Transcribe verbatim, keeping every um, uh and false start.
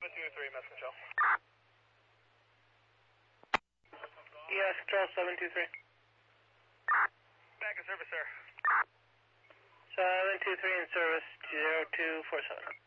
seven two three, Mass Control. Yes, Control seven two three. Back in service, sir. seven two three in service, zero two four seven.